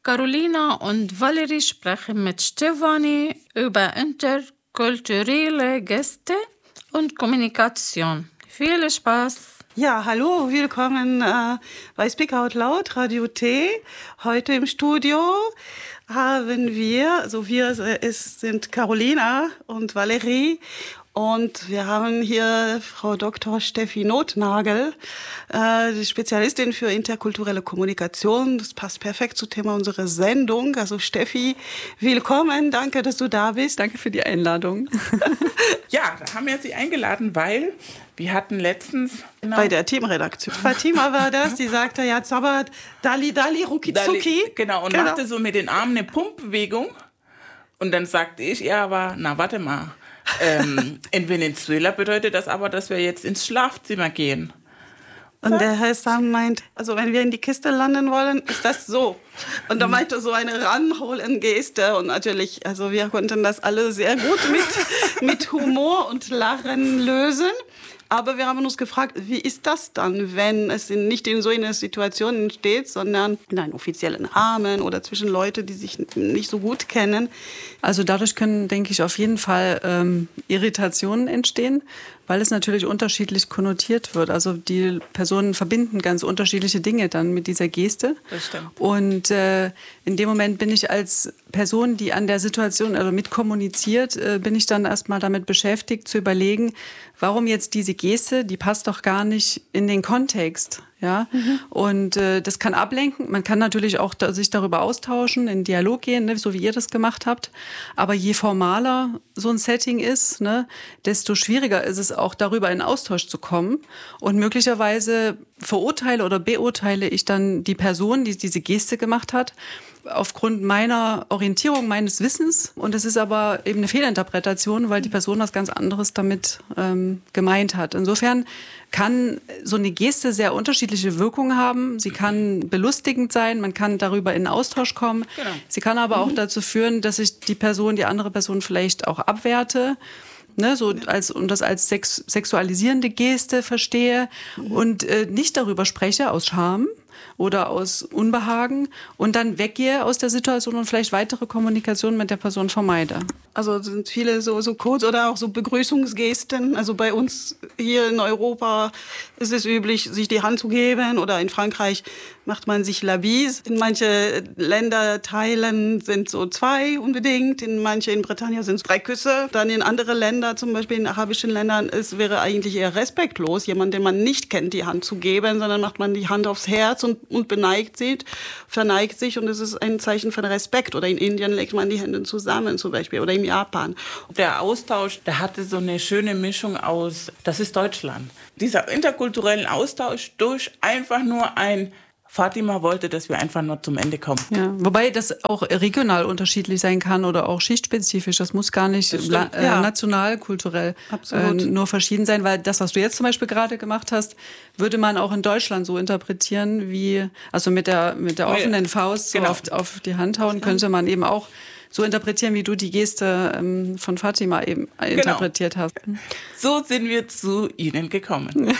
Carolina und Valerie sprechen mit Stefanie über interkulturelle Gäste und Kommunikation. Viel Spaß! Ja, hallo, willkommen bei Speak Out Loud, Radio T. Heute im Studio haben wir, es sind Carolina und Valerie. Und wir haben hier Frau Dr. Steffi Nothnagel, die Spezialistin für interkulturelle Kommunikation. Das passt perfekt zum Thema unserer Sendung. Also Steffi, willkommen. Danke, dass du da bist. Danke für die Einladung. Ja, da haben wir Sie eingeladen, weil wir hatten letztens... Bei der Teamredaktion. Fatima war das, die sagte, ja, zaubert Dali, Ruki, Zuki. Genau, und machte so mit den Armen eine Pumpbewegung. Und dann sagte ich, ja, aber, na, warte mal. In Venezuela bedeutet das aber, dass wir jetzt ins Schlafzimmer gehen. Und der Herr Sam meint, also wenn wir in die Kiste landen wollen, ist das so. Und da meinte so eine Ranholen-Geste. Und natürlich, also wir konnten das alle sehr gut mit Humor und Lachen lösen. Aber wir haben uns gefragt, wie ist das dann, wenn es nicht in so einer Situation entsteht, sondern in einem offiziellen Rahmen oder zwischen Leuten, die sich nicht so gut kennen? Also dadurch können, denke ich, auf jeden Fall Irritationen entstehen, weil es natürlich unterschiedlich konnotiert wird. Also die Personen verbinden ganz unterschiedliche Dinge dann mit dieser Geste. Das stimmt. Und in dem Moment bin ich als Person, die an der Situation also mitkommuniziert, bin ich dann erstmal damit beschäftigt zu überlegen, warum jetzt diese Geste, die passt doch gar nicht in den Kontext. Ja, und das kann ablenken. Man kann natürlich auch sich darüber austauschen, in Dialog gehen, ne, so wie ihr das gemacht habt. Aber je formaler so ein Setting ist, ne, desto schwieriger ist es auch, darüber in Austausch zu kommen. Und möglicherweise verurteile oder beurteile ich dann die Person, die diese Geste gemacht hat, aufgrund meiner Orientierung, meines Wissens. Und es ist aber eben eine Fehlinterpretation, weil die Person was ganz anderes damit gemeint hat. Insofern kann so eine Geste sehr unterschiedliche Wirkungen haben. Sie kann belustigend sein, man kann darüber in Austausch kommen. Genau. Sie kann aber auch dazu führen, dass ich die andere Person vielleicht auch abwerte. Ne, so und das als sexualisierende Geste verstehe und nicht darüber spreche aus Scham oder aus Unbehagen und dann weggehe aus der Situation und vielleicht weitere Kommunikation mit der Person vermeide. Also sind viele so Codes oder auch so Begrüßungsgesten. Also bei uns hier in Europa ist es üblich, sich die Hand zu geben, oder in Frankreich macht man sich la bise. In manche Länderteilen sind so 2 unbedingt, in Britannien sind es 3 Küsse. Dann in andere Länder, zum Beispiel in arabischen Ländern, es wäre eigentlich eher respektlos, jemand, den man nicht kennt, die Hand zu geben, sondern macht man die Hand aufs Herz und verneigt sich, und es ist ein Zeichen von Respekt. Oder in Indien legt man die Hände zusammen zum Beispiel, oder in Japan. Der Austausch, der hatte so eine schöne Mischung aus, das ist Deutschland. Dieser interkulturellen Austausch durch einfach nur ein Fatima wollte, dass wir einfach nur zum Ende kommen. Ja, wobei das auch regional unterschiedlich sein kann oder auch schichtspezifisch. Das muss gar nicht national, kulturell nur verschieden sein, weil das, was du jetzt zum Beispiel gerade gemacht hast, würde man auch in Deutschland so interpretieren, wie, also mit der offenen Faust so auf die Hand hauen, könnte man eben auch so interpretieren, wie du die Geste von Fatima eben interpretiert hast. So sind wir zu Ihnen gekommen.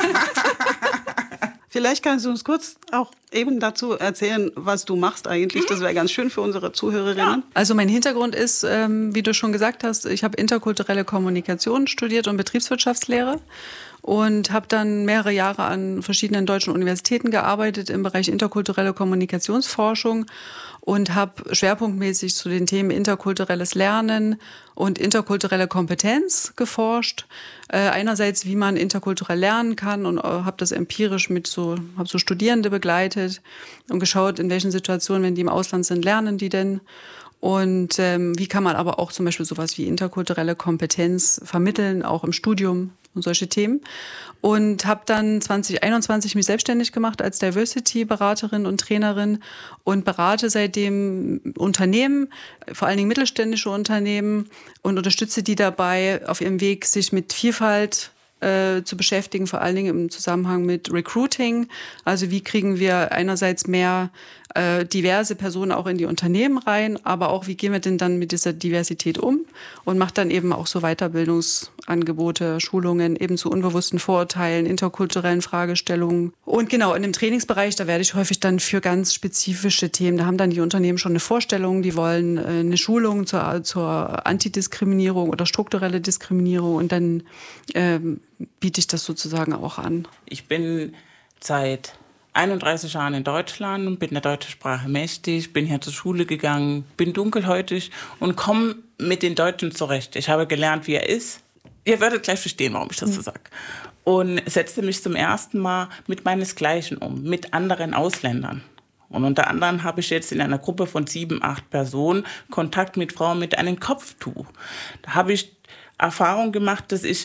Vielleicht kannst du uns kurz auch eben dazu erzählen, was du machst eigentlich. Das wäre ganz schön für unsere Zuhörerinnen. Ja. Also mein Hintergrund ist, wie du schon gesagt hast, ich habe interkulturelle Kommunikation studiert und Betriebswirtschaftslehre und habe dann mehrere Jahre an verschiedenen deutschen Universitäten gearbeitet im Bereich interkulturelle Kommunikationsforschung und habe schwerpunktmäßig zu den Themen interkulturelles Lernen und interkulturelle Kompetenz geforscht. Einerseits, wie man interkulturell lernen kann, und habe das empirisch habe so Studierende begleitet und geschaut, in welchen Situationen, wenn die im Ausland sind, lernen die denn. Und wie kann man aber auch zum Beispiel sowas wie interkulturelle Kompetenz vermitteln, auch im Studium und solche Themen. Und habe dann 2021 mich selbstständig gemacht als Diversity-Beraterin und Trainerin und berate seitdem Unternehmen, vor allen Dingen mittelständische Unternehmen, und unterstütze die dabei auf ihrem Weg, sich mit Vielfalt zu beschäftigen, vor allen Dingen im Zusammenhang mit Recruiting. Also wie kriegen wir einerseits mehr diverse Personen auch in die Unternehmen rein, aber auch wie gehen wir denn dann mit dieser Diversität um und macht dann eben auch so Weiterbildungsangebote, Schulungen eben zu unbewussten Vorurteilen, interkulturellen Fragestellungen. Und genau, in dem Trainingsbereich, da werde ich häufig dann für ganz spezifische Themen, da haben dann die Unternehmen schon eine Vorstellung, die wollen eine Schulung zur Antidiskriminierung oder strukturelle Diskriminierung und dann biete ich das sozusagen auch an. Ich bin seit 31 Jahren in Deutschland und bin der deutschen Sprache mächtig, bin hier zur Schule gegangen, bin dunkelhäutig und komme mit den Deutschen zurecht. Ich habe gelernt, wie er ist. Ihr werdet gleich verstehen, warum ich das so sage. Und setzte mich zum ersten Mal mit meinesgleichen um, mit anderen Ausländern. Und unter anderem habe ich jetzt in einer Gruppe von 7, 8 Personen Kontakt mit Frauen mit einem Kopftuch. Da habe ich Erfahrung gemacht, dass ich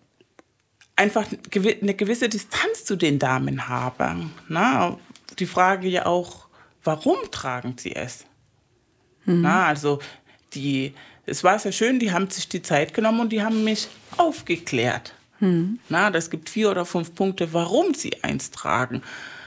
einfach eine gewisse Distanz zu den Damen habe. Na, die Frage ja auch, warum tragen sie es? Na, also es war sehr schön, die haben sich die Zeit genommen und die haben mich aufgeklärt. Na, das gibt 4 oder 5 Punkte, warum sie eins tragen.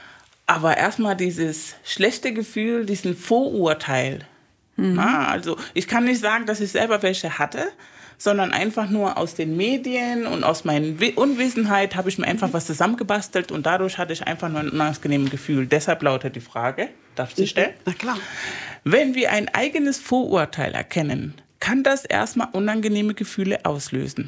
Aber erstmal dieses schlechte Gefühl, diesen Vorurteil. Na, also ich kann nicht sagen, dass ich selber welche hatte, sondern einfach nur aus den Medien und aus meiner Unwissenheit habe ich mir einfach was zusammengebastelt und dadurch hatte ich einfach nur ein unangenehmes Gefühl. Deshalb lautet die Frage, darf ich sie stellen? Na klar. Wenn wir ein eigenes Vorurteil erkennen, kann das erstmal unangenehme Gefühle auslösen.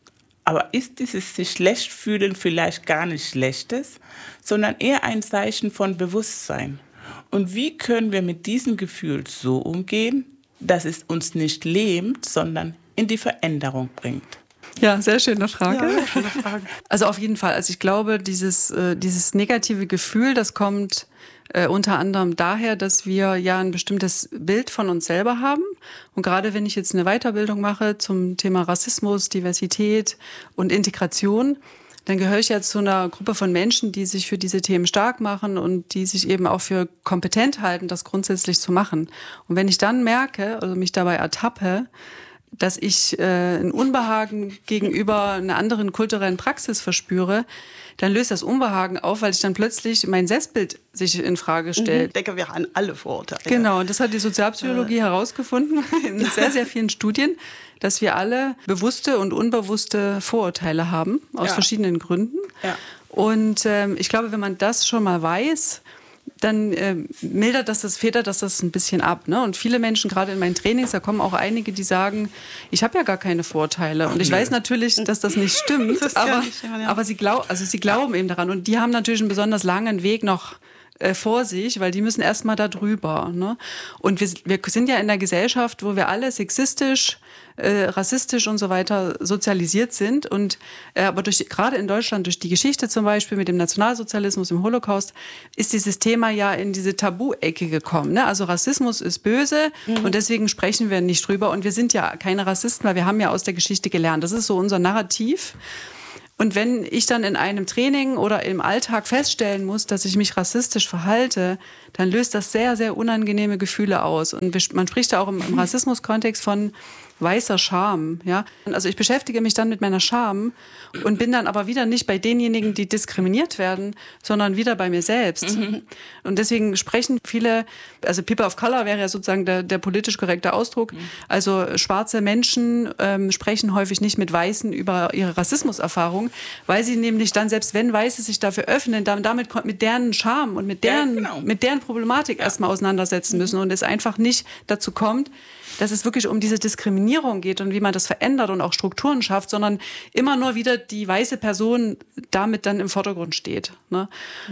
Aber ist dieses sich schlecht fühlen vielleicht gar nicht Schlechtes, sondern eher ein Zeichen von Bewusstsein? Und wie können wir mit diesem Gefühl so umgehen, dass es uns nicht lähmt, sondern in die Veränderung bringt? Ja, sehr schöne Frage. Ja, schöne Frage. Also auf jeden Fall. Also ich glaube, dieses negative Gefühl, das kommt unter anderem daher, dass wir ja ein bestimmtes Bild von uns selber haben. Und gerade wenn ich jetzt eine Weiterbildung mache zum Thema Rassismus, Diversität und Integration, dann gehöre ich ja zu einer Gruppe von Menschen, die sich für diese Themen stark machen und die sich eben auch für kompetent halten, das grundsätzlich zu machen. Und wenn ich dann merke, also mich dabei ertappe, dass ich ein Unbehagen gegenüber einer anderen kulturellen Praxis verspüre, dann löst das Unbehagen auf, weil ich dann plötzlich mein Selbstbild sich in Frage stellt. Ich denke, wir haben alle Vorurteile. Genau, und das hat die Sozialpsychologie herausgefunden in sehr, sehr vielen Studien, dass wir alle bewusste und unbewusste Vorurteile haben, aus verschiedenen Gründen. Ja. Und ich glaube, wenn man das schon mal weiß, dann federt das ein bisschen ab. Ne? Und viele Menschen, gerade in meinen Trainings, da kommen auch einige, die sagen, ich habe ja gar keine Vorteile. Und ich weiß natürlich, dass das nicht stimmt, aber sie glauben eben daran. Und die haben natürlich einen besonders langen Weg noch vor sich, weil die müssen erst mal da drüber. Ne? Und wir sind ja in der Gesellschaft, wo wir alle sexistisch, rassistisch und so weiter sozialisiert sind. Und aber gerade in Deutschland, durch die Geschichte zum Beispiel mit dem Nationalsozialismus, dem Holocaust, ist dieses Thema ja in diese Tabu-Ecke gekommen. Ne? Also Rassismus ist böse und deswegen sprechen wir nicht drüber. Und wir sind ja keine Rassisten, weil wir haben ja aus der Geschichte gelernt. Das ist so unser Narrativ. Und wenn ich dann in einem Training oder im Alltag feststellen muss, dass ich mich rassistisch verhalte, dann löst das sehr, sehr unangenehme Gefühle aus. Und man spricht da auch im Rassismus-Kontext von weißer Scham. Ja? Also ich beschäftige mich dann mit meiner Scham und bin dann aber wieder nicht bei denjenigen, die diskriminiert werden, sondern wieder bei mir selbst. Und deswegen sprechen viele, also People of Color wäre ja sozusagen der politisch korrekte Ausdruck, also schwarze Menschen sprechen häufig nicht mit Weißen über ihre Rassismuserfahrung, weil sie nämlich dann, selbst wenn Weiße sich dafür öffnen, damit mit deren Scham und mit deren Problematik erstmal auseinandersetzen müssen und es einfach nicht dazu kommt, dass es wirklich um diese Diskriminierung geht und wie man das verändert und auch Strukturen schafft, sondern immer nur wieder die weiße Person damit dann im Vordergrund steht. Ne?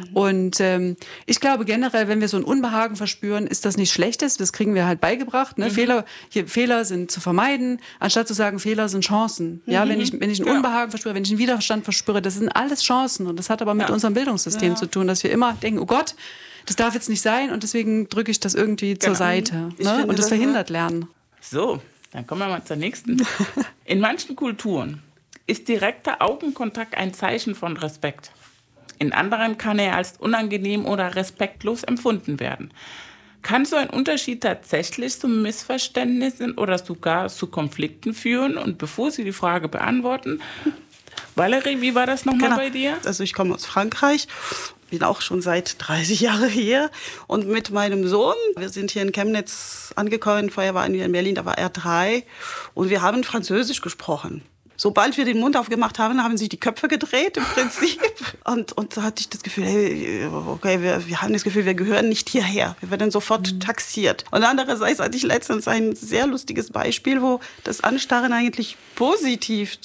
Und ich glaube generell, wenn wir so ein Unbehagen verspüren, ist das nichts Schlechtes. Das kriegen wir halt beigebracht. Ne? Fehler sind zu vermeiden, anstatt zu sagen, Fehler sind Chancen. Ja, wenn ich ein Unbehagen verspüre, wenn ich einen Widerstand verspüre, das sind alles Chancen. Und das hat aber mit unserem Bildungssystem zu tun, dass wir immer denken, oh Gott, das darf jetzt nicht sein und deswegen drücke ich das irgendwie zur Seite. Ne? Und das verhindert Lernen. So, dann kommen wir mal zur nächsten. In manchen Kulturen ist direkter Augenkontakt ein Zeichen von Respekt. In anderen kann er als unangenehm oder respektlos empfunden werden. Kann so ein Unterschied tatsächlich zu Missverständnissen oder sogar zu Konflikten führen? Und bevor Sie die Frage beantworten, Valerie, wie war das nochmal bei dir? Also ich komme aus Frankreich, bin auch schon seit 30 Jahren hier und mit meinem Sohn, wir sind hier in Chemnitz angekommen, vorher waren wir in Berlin, da war er 3 und wir haben Französisch gesprochen. Sobald wir den Mund aufgemacht haben, haben sich die Köpfe gedreht im Prinzip. Und da hatte ich das Gefühl, hey, okay, wir haben das Gefühl, wir gehören nicht hierher. Wir werden sofort taxiert. Und andererseits hatte ich letztens ein sehr lustiges Beispiel, wo das Anstarren eigentlich positiv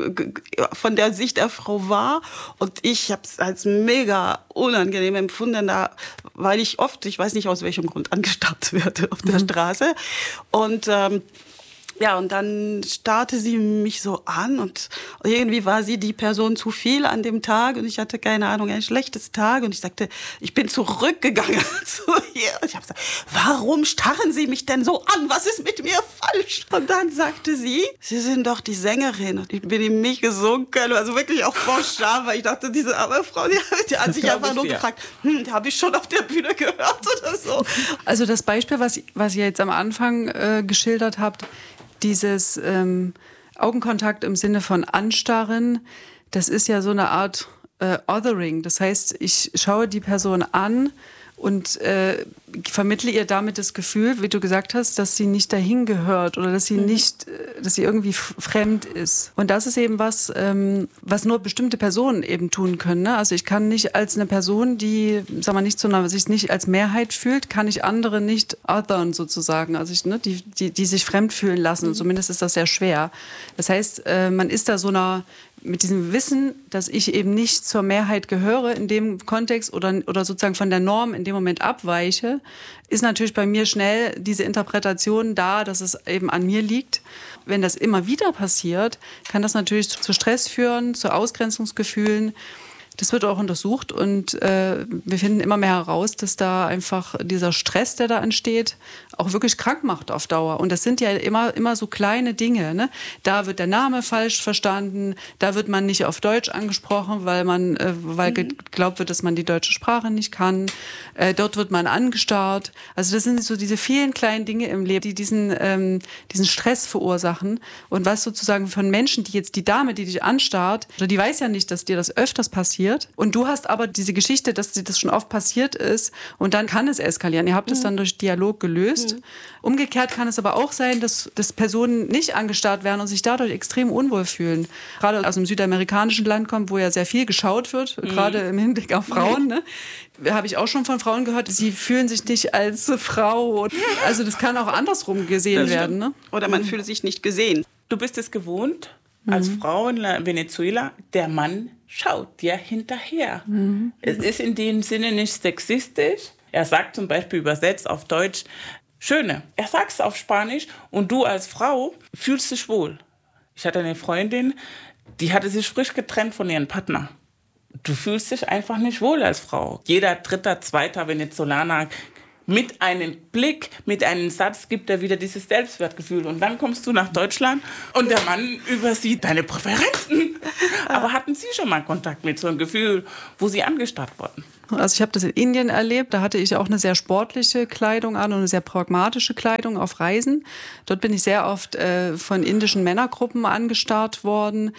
von der Sicht der Frau war. Und ich habe es als mega unangenehm empfunden, weil ich oft, ich weiß nicht aus welchem Grund, angestarrt werde auf der Straße. Und und dann starrte sie mich so an und irgendwie war sie die Person zu viel an dem Tag und ich hatte, keine Ahnung, ein schlechtes Tag und ich sagte, ich bin zurückgegangen zu ihr. Und ich habe gesagt, warum starren Sie mich denn so an? Was ist mit mir falsch? Und dann sagte sie, Sie sind doch die Sängerin. Und ich bin in mich gesunken, also wirklich auch vor Scham, weil ich dachte, diese arme Frau, die hat sich einfach nur gefragt, die habe ich schon auf der Bühne gehört oder so. Also das Beispiel, was ihr jetzt am Anfang geschildert habt, dieses Augenkontakt im Sinne von Anstarren, das ist ja so eine Art Othering. Das heißt, ich schaue die Person an und vermittle ihr damit das Gefühl, wie du gesagt hast, dass sie nicht dahin gehört oder dass sie dass sie irgendwie fremd ist. Und das ist eben was nur bestimmte Personen eben tun können. Ne? Also ich kann nicht als eine Person, die, sich nicht als Mehrheit fühlt, kann ich andere nicht othern sozusagen. Also die sich fremd fühlen lassen. Zumindest ist das sehr schwer. Das heißt, man ist da mit diesem Wissen, dass ich eben nicht zur Mehrheit gehöre in dem Kontext oder sozusagen von der Norm in dem Moment abweiche, ist natürlich bei mir schnell diese Interpretation da, dass es eben an mir liegt. Wenn das immer wieder passiert, kann das natürlich zu Stress führen, zu Ausgrenzungsgefühlen. Das wird auch untersucht und wir finden immer mehr heraus, dass da einfach dieser Stress, der da entsteht, auch wirklich krank macht auf Dauer. Und das sind ja immer so kleine Dinge. Ne? Da wird der Name falsch verstanden, da wird man nicht auf Deutsch angesprochen, weil geglaubt wird, dass man die deutsche Sprache nicht kann. Dort wird man angestarrt. Also das sind so diese vielen kleinen Dinge im Leben, die diesen Stress verursachen. Und was sozusagen von Menschen, die Dame, die dich anstarrt, oder die weiß ja nicht, dass dir das öfters passiert. Und du hast aber diese Geschichte, dass dir das schon oft passiert ist und dann kann es eskalieren. Ihr habt es dann durch Dialog gelöst. Umgekehrt kann es aber auch sein, dass Personen nicht angestarrt werden und sich dadurch extrem unwohl fühlen. Gerade aus einem südamerikanischen Land kommt, wo ja sehr viel geschaut wird, gerade im Hinblick auf Frauen. Ne? Habe ich auch schon von Frauen gehört, sie fühlen sich nicht als Frau. Also das kann auch andersrum gesehen werden. Ne? Oder man fühlt sich nicht gesehen. Du bist es gewohnt, als Frau in Venezuela, der Mann schaut dir hinterher. Es ist in dem Sinne nicht sexistisch. Er sagt zum Beispiel übersetzt auf Deutsch, Schöne. Er sagt es auf Spanisch und du als Frau fühlst dich wohl. Ich hatte eine Freundin, die hatte sich frisch getrennt von ihrem Partner. Du fühlst dich einfach nicht wohl als Frau. Jeder dritte, zweite Venezolaner mit einem Blick, mit einem Satz gibt er wieder dieses Selbstwertgefühl. Und dann kommst du nach Deutschland und der Mann übersieht deine Präferenzen. Aber hatten Sie schon mal Kontakt mit so einem Gefühl, wo Sie angestarrt wurden? Also ich habe das in Indien erlebt, da hatte ich auch eine sehr sportliche Kleidung an und eine sehr pragmatische Kleidung auf Reisen. Dort bin ich sehr oft von indischen Männergruppen angestarrt worden,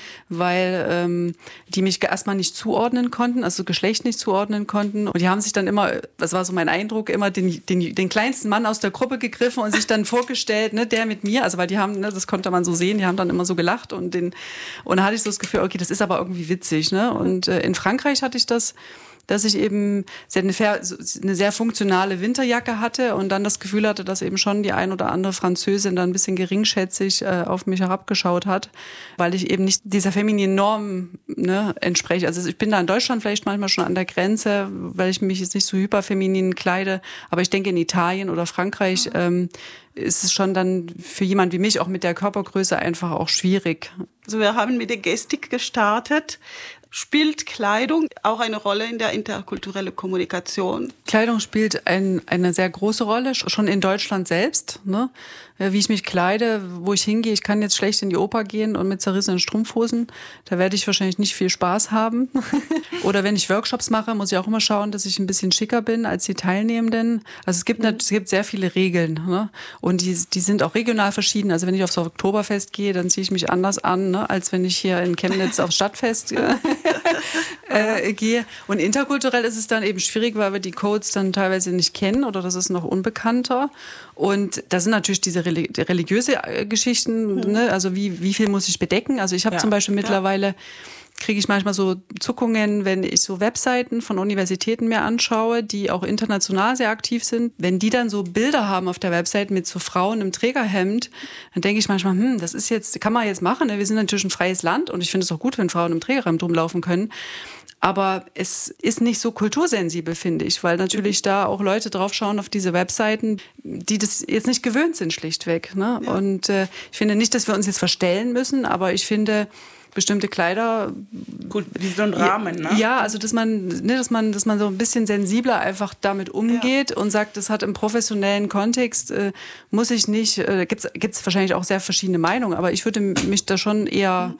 weil die mich erstmal nicht zuordnen konnten, also Geschlecht nicht zuordnen konnten. Und die haben sich dann immer, das war so mein Eindruck, immer den kleinsten Mann aus der Gruppe gegriffen und sich dann vorgestellt, ne, der mit mir, also weil die haben, ne, das konnte man so sehen, die haben dann immer so gelacht und da hatte ich so das Gefühl, okay, das ist aber irgendwie witzig, ne? Und in Frankreich hatte ich das, dass ich eben eine sehr funktionale Winterjacke hatte und dann das Gefühl hatte, dass eben schon die ein oder andere Französin dann ein bisschen geringschätzig auf mich herabgeschaut hat, weil ich eben nicht dieser femininen Norm entspreche. Also ich bin da in Deutschland vielleicht manchmal schon an der Grenze, weil ich mich jetzt nicht so hyperfeminin kleide, aber ich denke in Italien oder Frankreich ist es schon dann für jemand wie mich auch mit der Körpergröße einfach auch schwierig. Also wir haben mit der Gestik gestartet. Spielt Kleidung auch eine Rolle in der interkulturellen Kommunikation? Kleidung spielt eine sehr große Rolle, schon in Deutschland selbst. Ne? wie ich mich kleide, wo ich hingehe. Ich kann jetzt schlecht in die Oper gehen und mit zerrissenen Strumpfhosen. Da werde ich wahrscheinlich nicht viel Spaß haben. Oder wenn ich Workshops mache, muss ich auch immer schauen, dass ich ein bisschen schicker bin als die Teilnehmenden. Also es gibt sehr viele Regeln, ne? Und die sind auch regional verschieden. Also wenn ich aufs Oktoberfest gehe, dann ziehe ich mich anders an, ne? Als wenn ich hier in Chemnitz aufs Stadtfest gehe. Und interkulturell ist es dann eben schwierig, weil wir die Codes dann teilweise nicht kennen oder das ist noch unbekannter. Und da sind natürlich diese religiöse Geschichten, ne? Also wie viel muss ich bedecken? Also ich habe zum Beispiel mittlerweile, kriege ich manchmal so Zuckungen, wenn ich so Webseiten von Universitäten mir anschaue, die auch international sehr aktiv sind. Wenn die dann so Bilder haben auf der Website mit so Frauen im Trägerhemd, dann denke ich manchmal, das ist jetzt, kann man jetzt machen, ne? Wir sind natürlich ein freies Land und ich finde es auch gut, wenn Frauen im Trägerhemd rumlaufen können. Aber es ist nicht so kultursensibel, finde ich, weil natürlich da auch Leute drauf schauen auf diese Webseiten, die das jetzt nicht gewöhnt sind, schlichtweg, ne? Ja. Und ich finde nicht, dass wir uns jetzt verstellen müssen, aber ich finde, bestimmte Kleider. Gut, wie so ein Rahmen, ne? Ja, also dass man so ein bisschen sensibler einfach damit umgeht und sagt, das hat im professionellen Kontext, muss ich nicht, gibt's wahrscheinlich auch sehr verschiedene Meinungen, aber ich würde mich da schon eher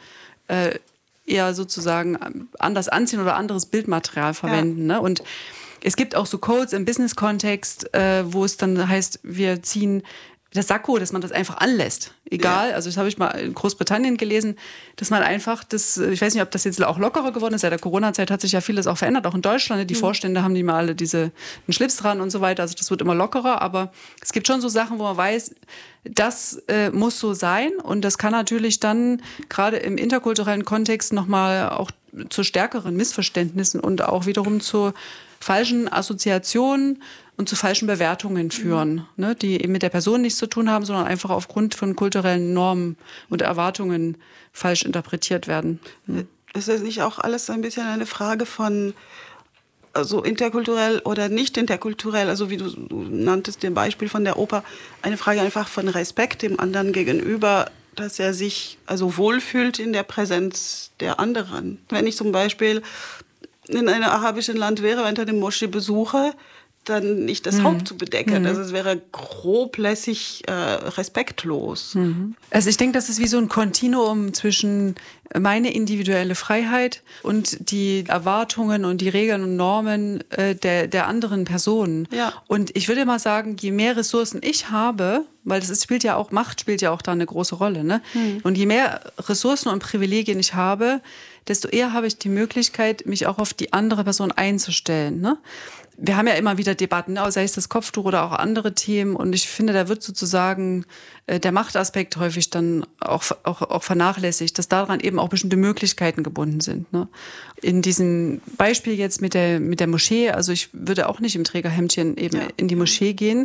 sozusagen anders anziehen oder anderes Bildmaterial verwenden. Ne? Und es gibt auch so Codes im Business-Kontext, wo es dann heißt, wir ziehen das Sakko, dass man das einfach anlässt. Egal, also das habe ich mal in Großbritannien gelesen, dass man einfach ich weiß nicht, ob das jetzt auch lockerer geworden ist, seit der Corona-Zeit hat sich ja vieles auch verändert, auch in Deutschland, die Vorstände haben die mal alle einen Schlips dran und so weiter, also das wird immer lockerer, aber es gibt schon so Sachen, wo man weiß, das muss so sein und das kann natürlich dann gerade im interkulturellen Kontext nochmal auch zu stärkeren Missverständnissen und auch wiederum zu falschen Assoziationen und zu falschen Bewertungen führen, ne, die eben mit der Person nichts zu tun haben, sondern einfach aufgrund von kulturellen Normen und Erwartungen falsch interpretiert werden. Ist das nicht auch alles ein bisschen eine Frage von also interkulturell oder nicht interkulturell, also wie du nanntest den Beispiel von der Oper, eine Frage einfach von Respekt dem anderen gegenüber, dass er sich also wohlfühlt in der Präsenz der anderen. Wenn ich zum Beispiel in einem arabischen Land wäre, wenn ich eine Moschee besuche, dann nicht das Haupt zu bedecken. Also es wäre groblässig respektlos. Also ich denke, das ist wie so ein Kontinuum zwischen meine individuelle Freiheit und die Erwartungen und die Regeln und Normen der anderen Personen. Ja. Und ich würde mal sagen, je mehr Ressourcen ich habe, weil Macht spielt ja auch da eine große Rolle, ne? Und je mehr Ressourcen und Privilegien ich habe, desto eher habe ich die Möglichkeit, mich auch auf die andere Person einzustellen, ne? Wir haben ja immer wieder Debatten, sei es das Kopftuch oder auch andere Themen. Und ich finde, da wird sozusagen der Machtaspekt häufig dann auch vernachlässigt, dass daran eben auch bestimmte Möglichkeiten gebunden sind. Ne? In diesem Beispiel jetzt mit der Moschee, also ich würde auch nicht im Trägerhemdchen eben in die Moschee gehen.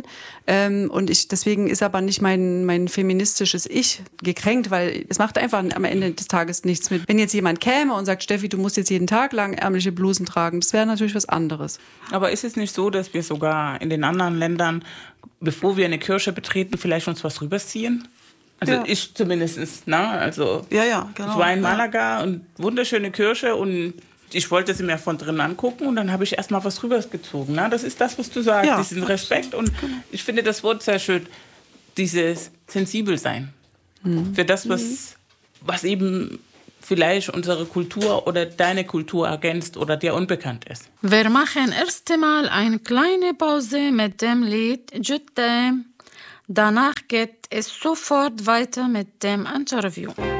Und deswegen ist aber nicht mein feministisches Ich gekränkt, weil es macht einfach am Ende des Tages nichts mit. Wenn jetzt jemand käme und sagt, Steffi, du musst jetzt jeden Tag lang ärmliche Blusen tragen, das wäre natürlich was anderes. Aber ist es nicht so, dass wir sogar in den anderen Ländern, bevor wir eine Kirche betreten, vielleicht uns was rüberziehen? Also ich zumindest, ne? Also genau. Ich war in Malaga und wunderschöne Kirche und ich wollte sie mir von drinnen angucken und dann habe ich erstmal was rübergezogen. Ne? Das ist das, was du sagst, diesen Respekt. Und ich finde das Wort sehr schön, dieses sensibel sein. Für das, was eben vielleicht unsere Kultur oder deine Kultur ergänzt oder dir unbekannt ist. Wir machen erst einmal eine kleine Pause mit dem Lied Jutta. Danach geht es sofort weiter mit dem Interview.